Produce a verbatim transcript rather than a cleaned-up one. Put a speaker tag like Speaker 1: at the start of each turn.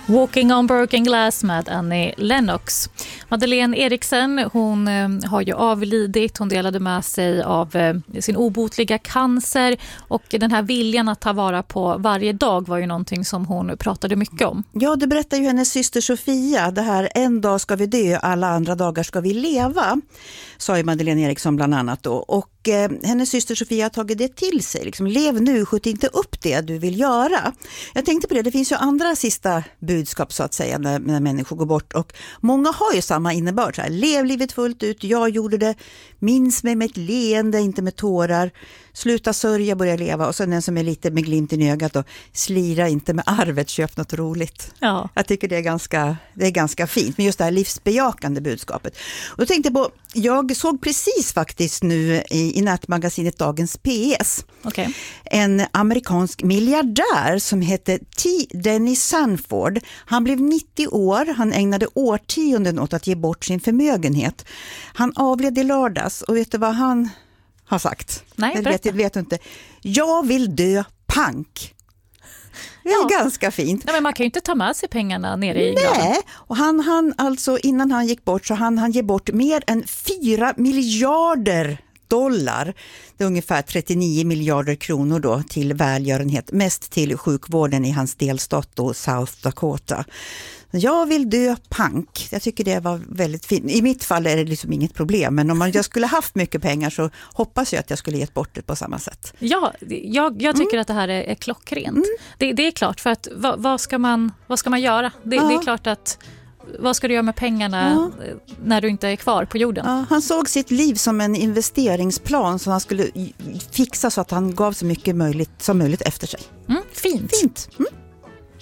Speaker 1: Walking on Broken Glass med Annie Lennox. Madeleine Eriksen, hon eh, har ju avlidit. Hon delade med sig av eh, sin obotliga cancer, och den här viljan att ta vara på varje dag var ju någonting som hon pratade mycket om.
Speaker 2: Ja, det berättar ju hennes syster Sofia. Det här, en dag ska vi dö, alla andra dagar ska vi leva, sa ju Madeleine Eriksen bland annat då. Och eh, hennes syster Sofia har tagit det till sig. Liksom, lev nu, skjut inte upp det du vill göra. Jag tänkte på det, det finns ju andra sista budskap så att säga när, när människor går bort, och många har ju samma innebörd. Så här, lev livet fullt ut, jag gjorde det, minns mig med ett leende, inte med tårar, sluta sörja, börja leva, och sen den som är lite med glimt i ögat och slira inte med arvet, köp något roligt.
Speaker 1: Ja.
Speaker 2: Jag tycker det är ganska, det är ganska fint, men just det här livsbejakande budskapet. Och då tänkte jag på, jag såg precis faktiskt nu i, i nätmagasinet Dagens P S
Speaker 1: Okay.
Speaker 2: en amerikansk miljardär som hette T. Dennis Sanford. Han blev nittio år, han ägnade årtionden åt att ge bort sin förmögenhet. Han avled i lördags, och vet du vad han har sagt?
Speaker 1: Nej,
Speaker 2: jag vet, vet inte. Jag vill dö pank. Det är ja. ganska fint.
Speaker 1: Nej, men man kan ju inte ta med sig pengarna nere i
Speaker 2: Nej,
Speaker 1: graven.
Speaker 2: och han, han alltså innan han gick bort så han, han ge bort mer än fyra miljarder dollar. Det är ungefär trettionio miljarder kronor då till välgörenhet, mest till sjukvården i hans delstat då, South Dakota. Jag vill dö pank. Jag tycker det var väldigt fint. I mitt fall är det liksom inget problem, men om man, jag skulle haft mycket pengar så hoppas jag att jag skulle gett bort det på samma sätt.
Speaker 1: Ja, jag, jag tycker mm. att det här är, är klockrent. Mm. Det, det är klart, för att vad, vad, ska, man, vad ska man göra? Det, ja. det är klart att vad ska du göra med pengarna ja. när du inte är kvar på jorden?
Speaker 2: Ja, han såg sitt liv som en investeringsplan som han skulle fixa så att han gav så mycket möjligt, som möjligt efter sig.
Speaker 1: Mm, fint.
Speaker 2: Fint. Mm.